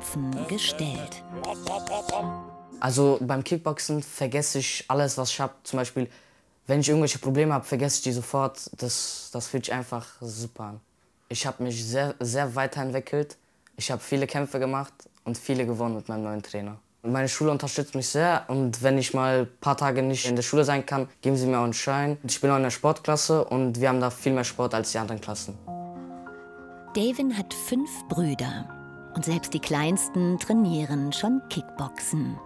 Kämpfen gestellt. Also beim Kickboxen vergesse ich alles, was ich habe. Zum Beispiel, wenn ich irgendwelche Probleme habe, vergesse ich die sofort. Das fühlt sich einfach super an. Ich habe mich sehr, sehr weiterentwickelt. Ich habe viele Kämpfe gemacht und viele gewonnen mit meinem neuen Trainer. Meine Schule unterstützt mich sehr und wenn ich mal ein paar Tage nicht in der Schule sein kann, geben sie mir auch einen Schein. Ich bin auch in der Sportklasse und wir haben da viel mehr Sport als die anderen Klassen. Davin hat 5 Brüder und selbst die Kleinsten trainieren schon Kickboxen.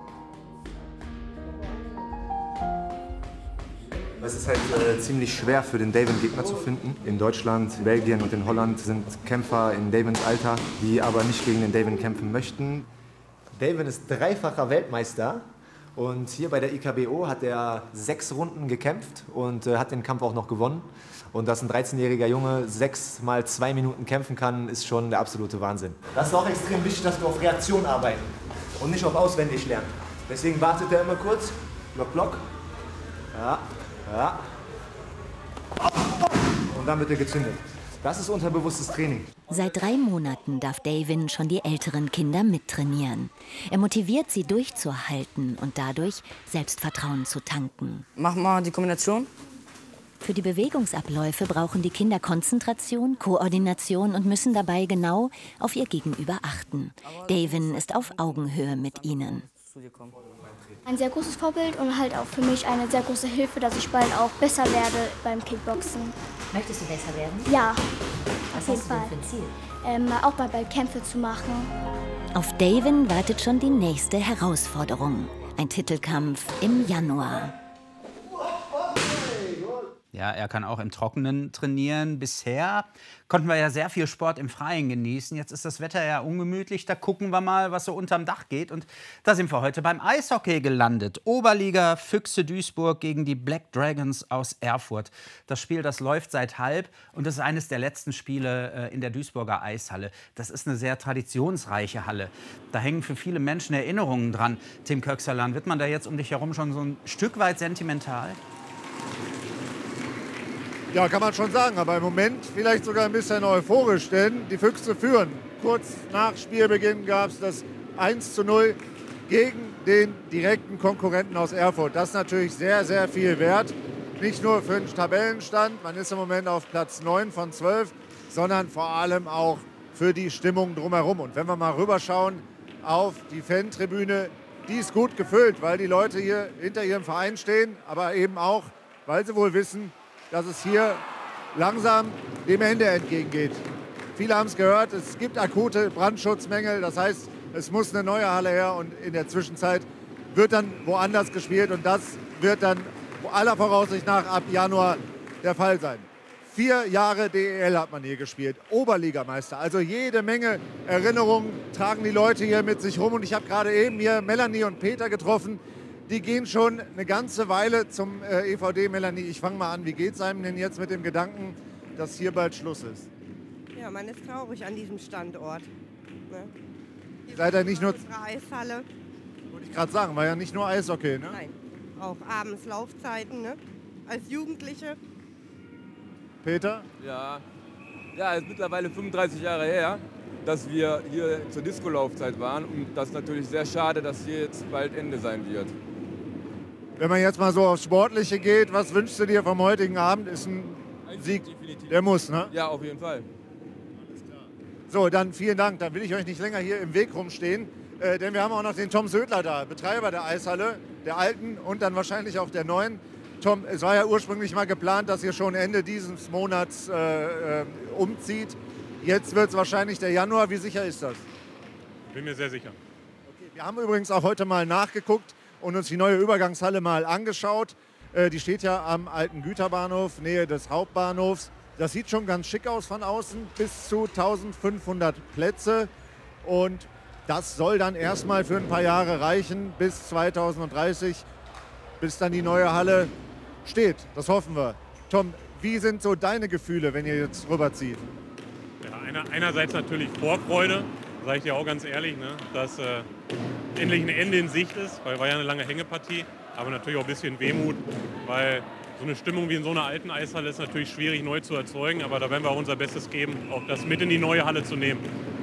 Es ist halt ziemlich schwer für den Davin Gegner zu finden. In Deutschland, Belgien und in Holland sind Kämpfer in Davins Alter, die aber nicht gegen den Davin kämpfen möchten. Davin ist dreifacher Weltmeister und hier bei der IKBO hat er 6 Runden gekämpft und hat den Kampf auch noch gewonnen. Und dass ein 13-jähriger Junge 6 mal 2 Minuten kämpfen kann, ist schon der absolute Wahnsinn. Das ist auch extrem wichtig, dass wir auf Reaktion arbeiten und nicht auf auswendig lernen. Deswegen wartet er immer kurz, Block, Block. Ja, ja. Und dann wird er gezündet. Das ist unterbewusstes Training. Seit 3 Monaten darf Davin schon die älteren Kinder mittrainieren. Er motiviert sie durchzuhalten und dadurch Selbstvertrauen zu tanken. Mach mal die Kombination. Für die Bewegungsabläufe brauchen die Kinder Konzentration, Koordination und müssen dabei genau auf ihr Gegenüber achten. Davin ist auf Augenhöhe mit ihnen. Ein sehr großes Vorbild und halt auch für mich eine sehr große Hilfe, dass ich bald auch besser werde beim Kickboxen. Möchtest du besser werden? Ja, Was auf jeden hast du denn Fall. für ein Ziel? Auch bald Kämpfe zu machen. Auf Davin wartet schon die nächste Herausforderung. Ein Titelkampf im Januar. Ja, er kann auch im Trockenen trainieren. Bisher konnten wir ja sehr viel Sport im Freien genießen. Jetzt ist das Wetter ja ungemütlich. Da gucken wir mal, was so unterm Dach geht. Und da sind wir heute beim Eishockey gelandet. Oberliga Füchse Duisburg gegen die Black Dragons aus Erfurt. Das Spiel, das läuft seit halb und das ist eines der letzten Spiele in der Duisburger Eishalle. Das ist eine sehr traditionsreiche Halle. Da hängen für viele Menschen Erinnerungen dran. Tim Köxerlan, wird man da jetzt um dich herum schon so ein Stück weit sentimental? Ja, kann man schon sagen, aber im Moment vielleicht sogar ein bisschen euphorisch, denn die Füchse führen. Kurz nach Spielbeginn gab es das 1:0 gegen den direkten Konkurrenten aus Erfurt. Das ist natürlich sehr, sehr viel wert. Nicht nur für den Tabellenstand, man ist im Moment auf Platz 9 von 12, sondern vor allem auch für die Stimmung drumherum. Und wenn wir mal rüberschauen auf die Fantribüne, die ist gut gefüllt, weil die Leute hier hinter ihrem Verein stehen, aber eben auch, weil sie wohl wissen, dass es hier langsam dem Ende entgegengeht. Viele haben es gehört, es gibt akute Brandschutzmängel. Das heißt, es muss eine neue Halle her und in der Zwischenzeit wird dann woanders gespielt. Und das wird dann aller Voraussicht nach ab Januar der Fall sein. 4 Jahre DEL hat man hier gespielt, Oberligameister. Also jede Menge Erinnerungen tragen die Leute hier mit sich rum. Und ich habe gerade eben hier Melanie und Peter getroffen. Die gehen schon eine ganze Weile zum EVD. Melanie, ich fange mal an. Wie geht es einem denn jetzt mit dem Gedanken, dass hier bald Schluss ist? Ja, man ist traurig an diesem Standort. Ne? Seid ihr nicht nur... Unsere Eishalle. Wollte ich gerade sagen, war ja nicht nur Eishockey, ne? Nein, auch abends Laufzeiten, ne? Als Jugendliche. Peter? Ja, es ist mittlerweile 35 Jahre her, dass wir hier zur Disco-Laufzeit waren. Und das ist natürlich sehr schade, dass hier jetzt bald Ende sein wird. Wenn man jetzt mal so aufs Sportliche geht, was wünschst du dir vom heutigen Abend? Ist ein Sieg, definitiv. Der muss, ne? Ja, auf jeden Fall. So, dann vielen Dank. Dann will ich euch nicht länger hier im Weg rumstehen. Denn wir haben auch noch den Tom Södler da, Betreiber der Eishalle, der alten und dann wahrscheinlich auch der neuen. Tom, es war ja ursprünglich mal geplant, dass ihr schon Ende dieses Monats umzieht. Jetzt wird es wahrscheinlich der Januar. Wie sicher ist das? Bin mir sehr sicher. Okay, wir haben übrigens auch heute mal nachgeguckt und uns die neue Übergangshalle mal angeschaut. Die steht ja am alten Güterbahnhof, Nähe des Hauptbahnhofs. Das sieht schon ganz schick aus von außen, bis zu 1500 Plätze. Und das soll dann erstmal für ein paar Jahre reichen, bis 2030, bis dann die neue Halle steht. Das hoffen wir. Tom, wie sind so deine Gefühle, wenn ihr jetzt rüberzieht? Ja, einerseits natürlich Vorfreude, sage ich dir auch ganz ehrlich, ne, dass endlich ein Ende in Sicht ist, weil war ja eine lange Hängepartie, aber natürlich auch ein bisschen Wehmut, weil so eine Stimmung wie in so einer alten Eishalle ist natürlich schwierig neu zu erzeugen, aber da werden wir auch unser Bestes geben, auch das mit in die neue Halle zu nehmen.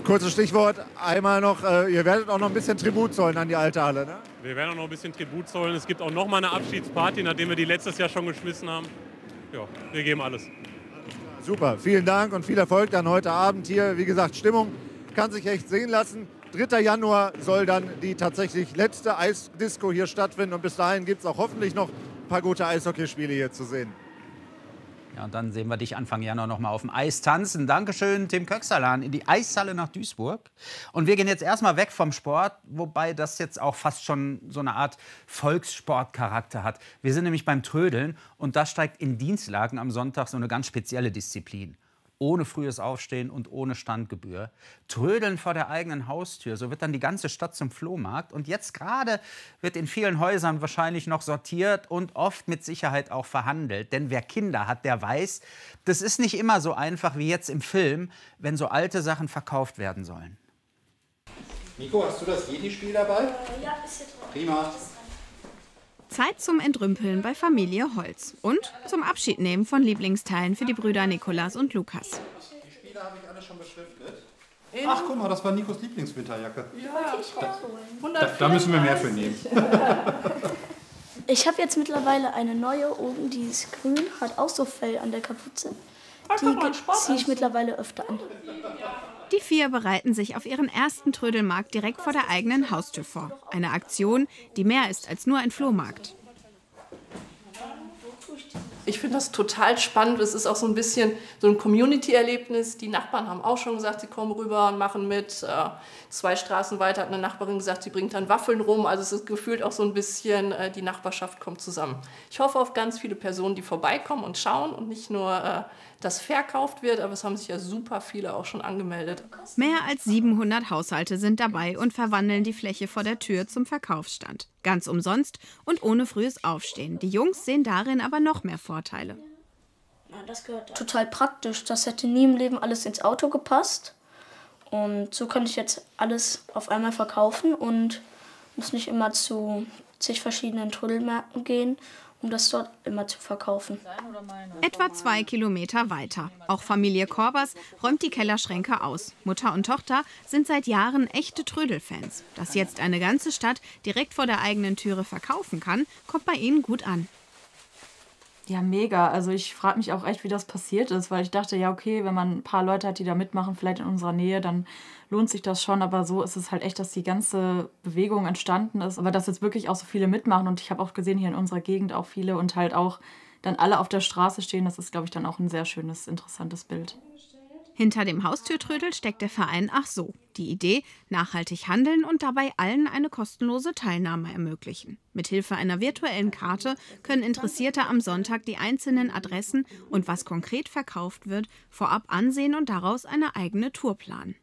Kurzes Stichwort, einmal noch, ihr werdet auch noch ein bisschen Tribut zollen an die alte Halle, ne? Wir werden auch noch ein bisschen Tribut zollen. Es gibt auch noch mal eine Abschiedsparty, nachdem wir die letztes Jahr schon geschmissen haben. Ja, wir geben alles. Super, vielen Dank und viel Erfolg dann heute Abend hier. Wie gesagt, Stimmung kann sich echt sehen lassen. 3. Januar soll dann die tatsächlich letzte Eisdisco hier stattfinden und bis dahin gibt es auch hoffentlich noch ein paar gute Eishockeyspiele hier zu sehen. Ja, und dann sehen wir dich Anfang Januar noch mal auf dem Eis tanzen. Dankeschön, Tim Köxerlan, in die Eishalle nach Duisburg. Und wir gehen jetzt erstmal weg vom Sport, wobei das jetzt auch fast schon so eine Art Volkssportcharakter hat. Wir sind nämlich beim Trödeln und da steigt in Dinslaken am Sonntag so eine ganz spezielle Disziplin. Ohne frühes Aufstehen und ohne Standgebühr. Trödeln vor der eigenen Haustür. So wird dann die ganze Stadt zum Flohmarkt. Und jetzt gerade wird in vielen Häusern wahrscheinlich noch sortiert und oft mit Sicherheit auch verhandelt. Denn wer Kinder hat, der weiß, das ist nicht immer so einfach wie jetzt im Film, wenn so alte Sachen verkauft werden sollen. Nico, hast du das Jedi-Spiel dabei? Ja, ist hier drauf. Prima. Zeit zum Entrümpeln bei Familie Holz und zum Abschiednehmen von Lieblingsteilen für die Brüder Nikolas und Lukas. Die Spiele habe ich alle schon beschriftet. Ach, guck mal, das war Nikos Lieblingswinterjacke. Ja, da müssen wir mehr für nehmen. Ich habe jetzt mittlerweile eine neue oben, die ist grün, hat auch so Fell an der Kapuze. Die ziehe ich mittlerweile öfter an. Die 4 bereiten sich auf ihren ersten Trödelmarkt direkt vor der eigenen Haustür vor. Eine Aktion, die mehr ist als nur ein Flohmarkt. Ich finde das total spannend. Es ist auch so ein bisschen so ein Community-Erlebnis. Die Nachbarn haben auch schon gesagt, sie kommen rüber und machen mit. 2 Straßen weiter hat eine Nachbarin gesagt, sie bringt dann Waffeln rum. Also es ist gefühlt auch so ein bisschen, die Nachbarschaft kommt zusammen. Ich hoffe auf ganz viele Personen, die vorbeikommen und schauen und nicht nur, dass verkauft wird. Aber es haben sich ja super viele auch schon angemeldet. Mehr als 700 Haushalte sind dabei und verwandeln die Fläche vor der Tür zum Verkaufsstand. Ganz umsonst und ohne frühes Aufstehen. Die Jungs sehen darin aber noch mehr Vorteile. Ja, das gehört total praktisch. Das hätte nie im Leben alles ins Auto gepasst. Und so kann ich jetzt alles auf einmal verkaufen und muss nicht immer zu zig verschiedenen Trödelmärkten gehen, um das dort immer zu verkaufen. Etwa 2 Kilometer weiter. Auch Familie Korbers räumt die Kellerschränke aus. Mutter und Tochter sind seit Jahren echte Trödelfans. Dass jetzt eine ganze Stadt direkt vor der eigenen Türe verkaufen kann, kommt bei ihnen gut an. Ja, mega. Also ich frage mich auch echt, wie das passiert ist, weil ich dachte, ja okay, wenn man ein paar Leute hat, die da mitmachen, vielleicht in unserer Nähe, dann lohnt sich das schon. Aber so ist es halt echt, dass die ganze Bewegung entstanden ist. Aber dass jetzt wirklich auch so viele mitmachen und ich habe auch gesehen, hier in unserer Gegend auch viele und halt auch dann alle auf der Straße stehen, das ist, glaube ich, dann auch ein sehr schönes, interessantes Bild. Hinter dem Haustürtrödel steckt der Verein Ach so. Die Idee, nachhaltig handeln und dabei allen eine kostenlose Teilnahme ermöglichen. Mithilfe einer virtuellen Karte können Interessierte am Sonntag die einzelnen Adressen und was konkret verkauft wird, vorab ansehen und daraus eine eigene Tour planen.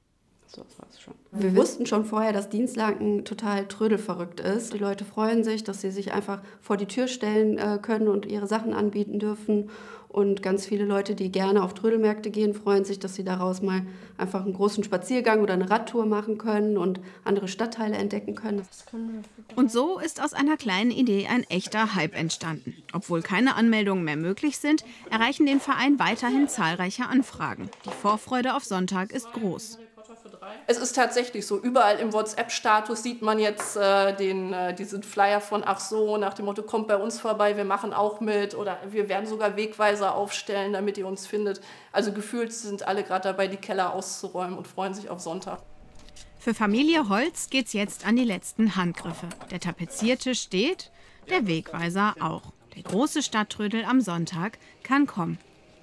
Wir wussten schon vorher, dass Dinslaken total trödelverrückt ist. Die Leute freuen sich, dass sie sich einfach vor die Tür stellen können und ihre Sachen anbieten dürfen. Und ganz viele Leute, die gerne auf Trödelmärkte gehen, freuen sich, dass sie daraus mal einfach einen großen Spaziergang oder eine Radtour machen können und andere Stadtteile entdecken können. Und so ist aus einer kleinen Idee ein echter Hype entstanden. Obwohl keine Anmeldungen mehr möglich sind, erreichen den Verein weiterhin zahlreiche Anfragen. Die Vorfreude auf Sonntag ist groß. Es ist tatsächlich so, überall im WhatsApp-Status sieht man jetzt diesen Flyer von Ach so, nach dem Motto, kommt bei uns vorbei, wir machen auch mit oder wir werden sogar Wegweiser aufstellen, damit ihr uns findet. Also gefühlt sind alle gerade dabei, die Keller auszuräumen und freuen sich auf Sonntag. Für Familie Holz geht's jetzt an die letzten Handgriffe. Der Tapeziertisch steht, der Wegweiser auch. Der große Stadttrödel am Sonntag kann kommen.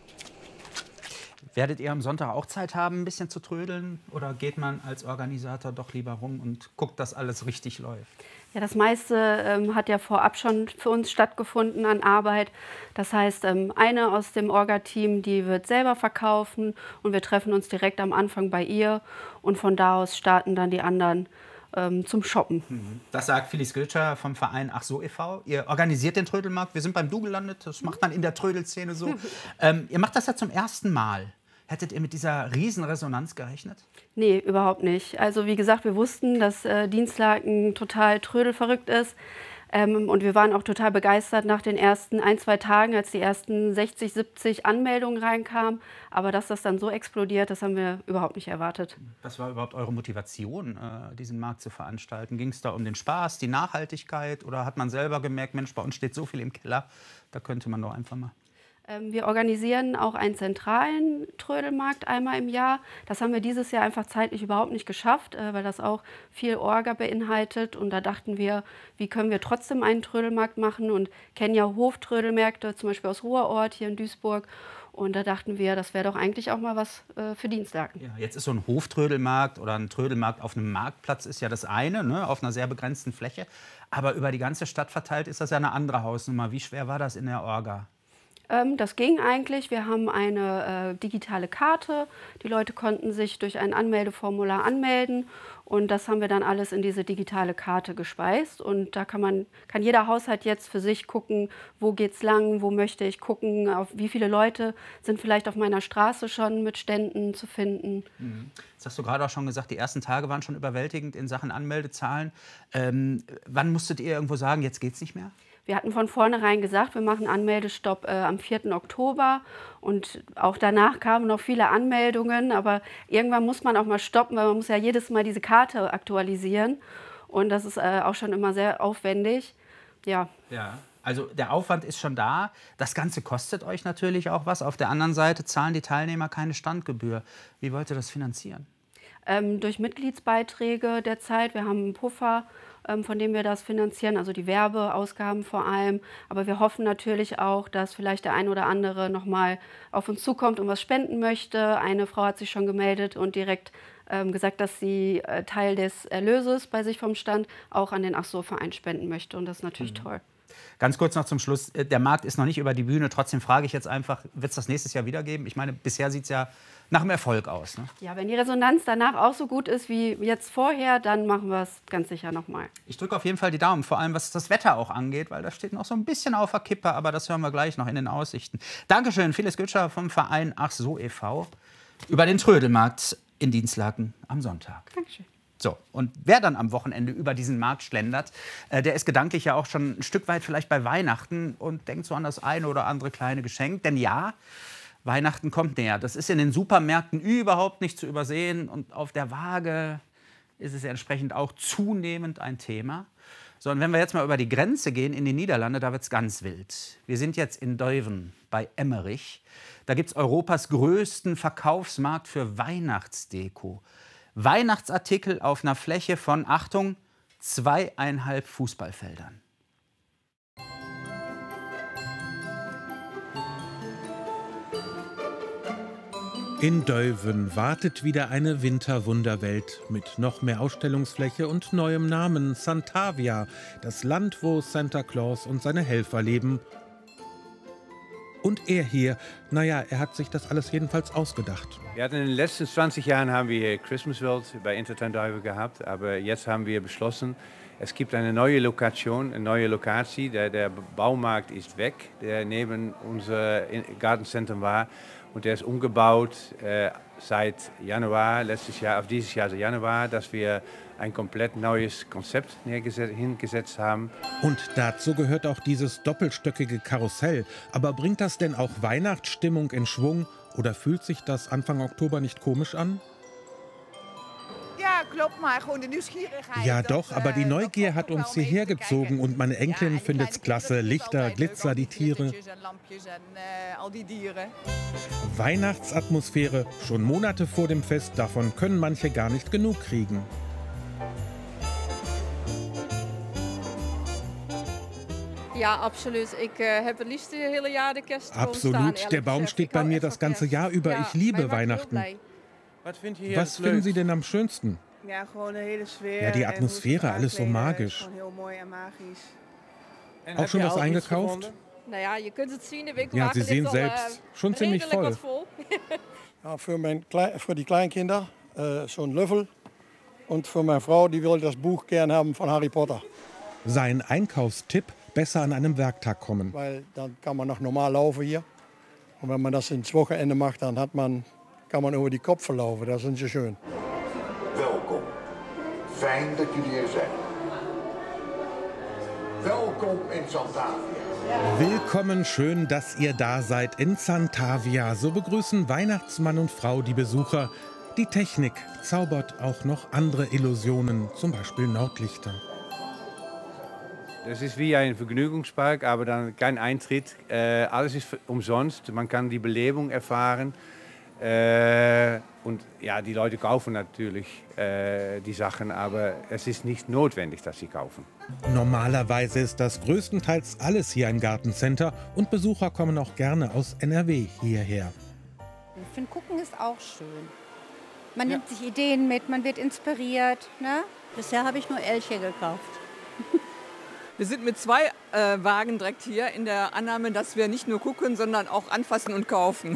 Werdet ihr am Sonntag auch Zeit haben, ein bisschen zu trödeln? Oder geht man als Organisator doch lieber rum und guckt, dass alles richtig läuft? Ja, das meiste hat ja vorab schon für uns stattgefunden an Arbeit. Das heißt, eine aus dem Orga-Team, die wird selber verkaufen und wir treffen uns direkt am Anfang bei ihr. Und von da aus starten dann die anderen zum Shoppen. Das sagt Phyllis Gilscher vom Verein Ach so e.V. Ihr organisiert den Trödelmarkt. Wir sind beim Du gelandet. Das macht man in der Trödelszene so. Ihr macht das ja zum ersten Mal. Hättet ihr mit dieser Riesenresonanz gerechnet? Nee, überhaupt nicht. Also wie gesagt, wir wussten, dass Dinslaken total trödelverrückt ist. Und wir waren auch total begeistert nach den ersten 1-2 Tagen, als die ersten 60, 70 Anmeldungen reinkamen. Aber dass das dann so explodiert, das haben wir überhaupt nicht erwartet. Was war überhaupt eure Motivation, diesen Markt zu veranstalten? Ging es da um den Spaß, die Nachhaltigkeit oder hat man selber gemerkt, Mensch, bei uns steht so viel im Keller, da könnte man doch einfach mal... Wir organisieren auch einen zentralen Trödelmarkt einmal im Jahr. Das haben wir dieses Jahr einfach zeitlich überhaupt nicht geschafft, weil das auch viel Orga beinhaltet. Und da dachten wir, wie können wir trotzdem einen Trödelmarkt machen und kennen ja Hoftrödelmärkte, zum Beispiel aus Ruhrort hier in Duisburg. Und da dachten wir, das wäre doch eigentlich auch mal was für Dienstlaken. Ja, jetzt ist so ein Hoftrödelmarkt oder ein Trödelmarkt auf einem Marktplatz ist ja das eine, ne, auf einer sehr begrenzten Fläche. Aber über die ganze Stadt verteilt ist das ja eine andere Hausnummer. Wie schwer war das in der Orga? Das ging eigentlich. Wir haben eine digitale Karte. Die Leute konnten sich durch ein Anmeldeformular anmelden. Und das haben wir dann alles in diese digitale Karte gespeist. Und da kann jeder Haushalt jetzt für sich gucken, wo geht's lang, wo möchte ich gucken, auf wie viele Leute sind vielleicht auf meiner Straße schon mit Ständen zu finden. Jetzt hast du gerade auch schon gesagt, die ersten Tage waren schon überwältigend in Sachen Anmeldezahlen. Wann musstet ihr irgendwo sagen, jetzt geht's nicht mehr? Wir hatten von vornherein gesagt, wir machen Anmeldestopp am 4. Oktober. Und auch danach kamen noch viele Anmeldungen. Aber irgendwann muss man auch mal stoppen, weil man muss ja jedes Mal diese Karte aktualisieren. Und das ist auch schon immer sehr aufwendig. Ja. Also der Aufwand ist schon da. Das Ganze kostet euch natürlich auch was. Auf der anderen Seite zahlen die Teilnehmer keine Standgebühr. Wie wollt ihr das finanzieren? Durch Mitgliedsbeiträge derzeit. Wir haben einen Puffer, von dem wir das finanzieren, also die Werbeausgaben vor allem. Aber wir hoffen natürlich auch, dass vielleicht der ein oder andere noch mal auf uns zukommt und was spenden möchte. Eine Frau hat sich schon gemeldet und direkt gesagt, dass sie Teil des Erlöses bei sich vom Stand auch an den Ach-so-Verein spenden möchte. Und das ist natürlich toll. Ganz kurz noch zum Schluss. Der Markt ist noch nicht über die Bühne. Trotzdem frage ich jetzt einfach, wird es das nächstes Jahr wieder geben? Ich meine, bisher sieht es ja nach einem Erfolg aus. Ne? Ja, wenn die Resonanz danach auch so gut ist wie jetzt vorher, dann machen wir es ganz sicher noch mal. Ich drücke auf jeden Fall die Daumen, vor allem was das Wetter auch angeht, weil das steht noch so ein bisschen auf der Kippe, aber das hören wir gleich noch in den Aussichten. Dankeschön, Phyllis Gütscher vom Verein Ach so e.V. über den Trödelmarkt in Dinslaken am Sonntag. Dankeschön. So, und wer dann am Wochenende über diesen Markt schlendert, der ist gedanklich ja auch schon ein Stück weit vielleicht bei Weihnachten und denkt so an das eine oder andere kleine Geschenk. Denn ja, Weihnachten kommt näher. Das ist in den Supermärkten überhaupt nicht zu übersehen. Und auf der Waage ist es entsprechend auch zunehmend ein Thema. So, und wenn wir jetzt mal über die Grenze gehen in die Niederlande, da wird es ganz wild. Wir sind jetzt in Duiven bei Emmerich. Da gibt es Europas größten Verkaufsmarkt für Weihnachtsdeko. Weihnachtsartikel auf einer Fläche von, Achtung, 2,5 Fußballfeldern. In Duiven wartet wieder eine Winterwunderwelt mit noch mehr Ausstellungsfläche und neuem Namen, Santavia, das Land, wo Santa Claus und seine Helfer leben. Und er hier, naja, er hat sich das alles jedenfalls ausgedacht. Wir hatten in den letzten 20 Jahren haben wir Christmas World bei Intertown Duiven gehabt, aber jetzt haben wir beschlossen, es gibt eine neue Lokation, eine neue Lokatie. Der Baumarkt ist weg, der neben unser Gartencentrum war. Und der ist umgebaut seit Januar, letztes Jahr, auf dieses Jahr, also Januar, dass wir ein komplett neues Konzept hingesetzt haben. Und dazu gehört auch dieses doppelstöckige Karussell. Aber bringt das denn auch Weihnachtsstimmung in Schwung? Oder fühlt sich das Anfang Oktober nicht komisch an? Ja, klopt, maar gewoon de nieuwsgierigheid. Ja doch, aber die Neugier hat uns hierher gezogen und meine Enkelin findet's klasse. Lichter, Glitzer, die Tiere. Weihnachtsatmosphäre, schon Monate vor dem Fest, davon können manche gar nicht genug kriegen. Ja, absolut. Ich habe het liefst het hele Jahr de Kerstboom staan. Absolut, der Baum steht bei mir das ganze Jahr über. Ich liebe Weihnachten. Was finden Sie denn am schönsten? Ja, die Atmosphäre, alles so magisch. Auch schon was eingekauft? Naja, je kunt het zien, de winkel Ja, Sie sehen selbst, schon ziemlich voll. Ja, für die Kleinkinder so ein Löffel. Und für meine Frau, die will das Buch gern haben von Harry Potter. Sein Einkaufstipp, besser an einem Werktag kommen. Weil dann kann man noch normal laufen hier. Und wenn man das ins Wochenende macht, dann kan man over die kop verlaufen. Dat is niet zo schön. Welkom. Fijn dat jullie er zijn. Welkom in Santavia. Willkommen, schön, dass ihr da seid in Santavia. So begrüßen Weihnachtsmann und Frau die Besucher. Die Technik zaubert auch noch andere Illusionen, zum Beispiel Nordlichter. Das ist wie ein Vergnügungspark, aber dann kein Eintritt. Alles ist umsonst, man kann die Belebung erfahren. Und ja, die Leute kaufen natürlich die Sachen, aber es ist nicht notwendig, dass sie kaufen. Normalerweise ist das größtenteils alles hier ein Gartencenter und Besucher kommen auch gerne aus NRW hierher. Ich finde, gucken ist auch schön. Man nimmt sich Ideen mit, man wird inspiriert. Ne? Bisher habe ich nur Elche gekauft. Wir sind mit 2 Wagen direkt hier in der Annahme, dass wir nicht nur gucken, sondern auch anfassen und kaufen.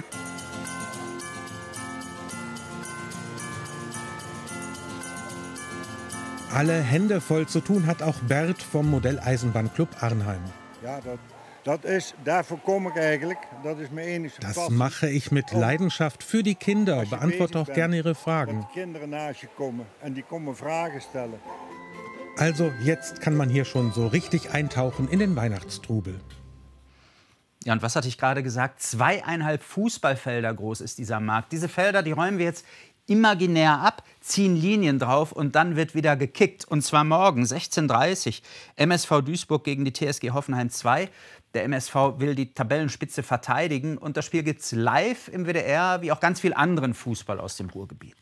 Alle Hände voll zu tun hat auch Bert vom Modelleisenbahnclub Arnheim. Ja, dafür komme ich eigentlich. Das ist mir ähnlich. Das mache ich mit Leidenschaft für die Kinder. Beantworte auch gerne ihre Fragen. Dass die Kinder naast je kommen und die kommen Fragen stellen. Also jetzt kann man hier schon so richtig eintauchen in den Weihnachtstrubel. Ja, und was hatte ich gerade gesagt? 2,5 Fußballfelder groß ist dieser Markt. Diese Felder, die räumen wir jetzt imaginär ab, ziehen Linien drauf und dann wird wieder gekickt. Und zwar morgen, 16:30 Uhr, MSV Duisburg gegen die TSG Hoffenheim 2. Der MSV will die Tabellenspitze verteidigen. Und das Spiel gibt es live im WDR, wie auch ganz viel anderen Fußball aus dem Ruhrgebiet.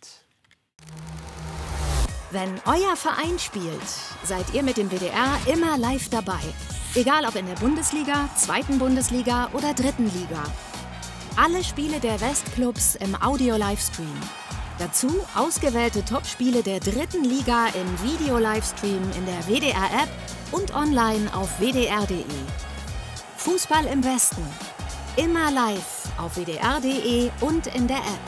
Wenn euer Verein spielt, seid ihr mit dem WDR immer live dabei. Egal ob in der Bundesliga, 2. Bundesliga oder 3. Liga. Alle Spiele der Westclubs im Audio-Livestream. Dazu ausgewählte Topspiele der 3. Liga im Video-Livestream in der WDR-App und online auf wdr.de. Fußball im Westen. Immer live auf wdr.de und in der App.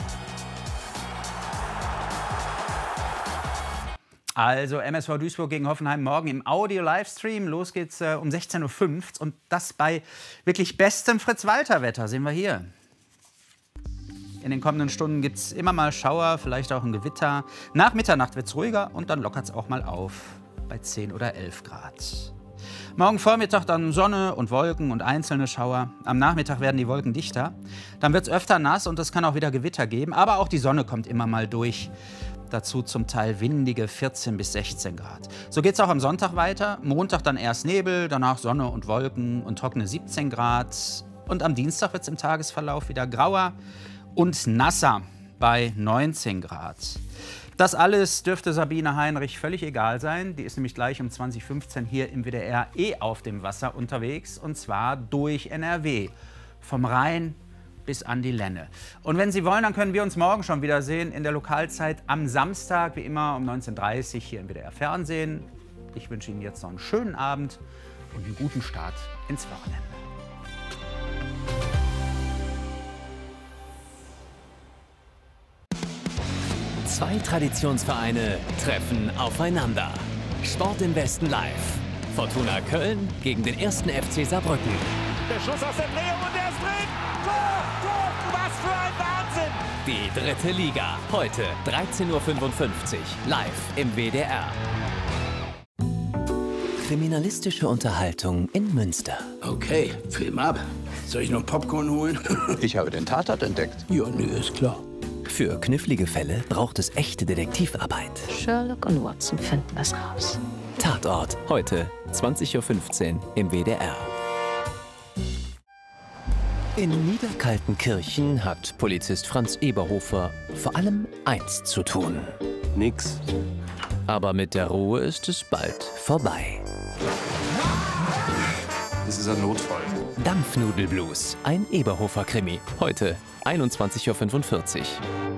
Also MSV Duisburg gegen Hoffenheim morgen im Audio-Livestream. Los geht's um 16:05 Uhr und das bei wirklich bestem Fritz-Walter-Wetter. Sehen wir hier. In den kommenden Stunden gibt es immer mal Schauer, vielleicht auch ein Gewitter. Nach Mitternacht wird es ruhiger und dann lockert es auch mal auf bei 10 oder 11 Grad. Morgen Vormittag dann Sonne und Wolken und einzelne Schauer. Am Nachmittag werden die Wolken dichter. Dann wird es öfter nass und es kann auch wieder Gewitter geben. Aber auch die Sonne kommt immer mal durch. Dazu zum Teil windige 14 bis 16 Grad. So geht es auch am Sonntag weiter. Montag dann erst Nebel, danach Sonne und Wolken und trockene 17 Grad. Und am Dienstag wird es im Tagesverlauf wieder grauer und nasser bei 19 Grad. Das alles dürfte Sabine Heinrich völlig egal sein. Die ist nämlich gleich um 20:15 hier im WDR auf dem Wasser unterwegs. Und zwar durch NRW. Vom Rhein bis an die Lenne. Und wenn Sie wollen, dann können wir uns morgen schon wiedersehen in der Lokalzeit am Samstag, wie immer um 19:30 Uhr hier im WDR Fernsehen. Ich wünsche Ihnen jetzt noch einen schönen Abend und einen guten Start ins Wochenende. Zwei Traditionsvereine treffen aufeinander. Sport im Westen live. Fortuna Köln gegen den 1. FC Saarbrücken. Der Schuss aus der Drehung und der ist drin. Tor, Tor, was für ein Wahnsinn. Die 3. Liga. Heute 13:55 Uhr live im WDR. Kriminalistische Unterhaltung in Münster. Okay, Film ab. Soll ich noch Popcorn holen? Ich habe den Tatort entdeckt. Ja, nö, ist klar. Für knifflige Fälle braucht es echte Detektivarbeit. Sherlock und Watson finden es raus. Tatort, heute 20:15 Uhr im WDR. In Niederkaltenkirchen hat Polizist Franz Eberhofer vor allem eins zu tun. Nix. Aber mit der Ruhe ist es bald vorbei. Das ist ein Notfall. Dampfnudelblues, ein Eberhofer-Krimi. Heute 21:45 Uhr.